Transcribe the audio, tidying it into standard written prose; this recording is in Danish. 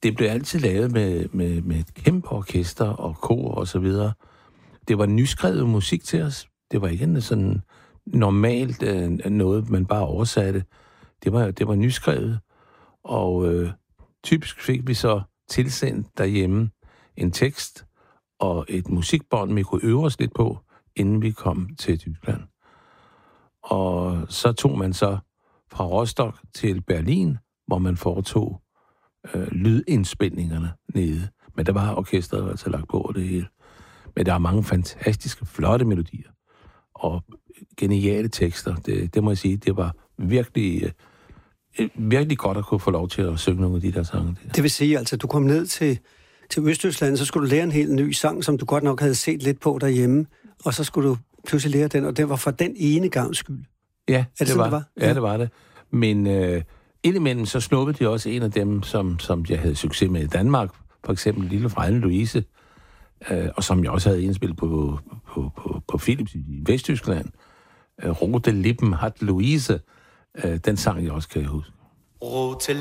det blev altid lavet med et kæmpe orkester og kor og så videre. Det var nyskrevet musik til os. Det var ikke sådan normalt noget, man bare oversatte. Det var nyskrevet, og typisk fik vi så tilsendt derhjemme en tekst og et musikbånd, vi kunne øve os lidt på, inden vi kom til Tyskland. Og så tog man så fra Rostock til Berlin, hvor man foretog lydindspilningerne nede. Men der var orkestret altså lagt på det hele. Men der er mange fantastiske, flotte melodier og geniale tekster. Det må jeg sige, det var virkelig godt at kunne få lov til at synge nogle af de der sange. Det vil sige, altså, du kom ned til Østtyskland, så skulle du lære en helt ny sang, som du godt nok havde set lidt på derhjemme, og så skulle du pludselig lære den, og det var for den ene gangs skyld. Ja, det var. Ja, det var det. Men indimellem så snuppede de også en af dem, som jeg havde succes med i Danmark, for eksempel Lille Frejne Louise, og som jeg også havde indspillet på Philips i Vesttyskland. Rote Lippen hat Louise, den sang jeg også, kan jeg huske. Rote